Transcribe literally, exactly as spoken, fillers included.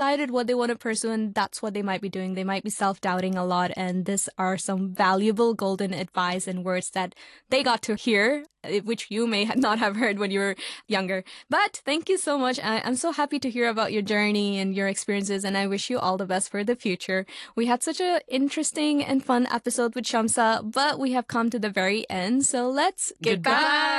decided what they want to pursue, and that's what they might be doing. They might be self-doubting a lot, and these are some valuable golden advice and words that they got to hear, which you may not have heard when you were younger. But thank you so much. I- I'm so happy to hear about your journey and your experiences, and I wish you all the best for the future. We had such an interesting and fun episode with Shamsa, but we have come to the very end, so let's get Goodbye. back.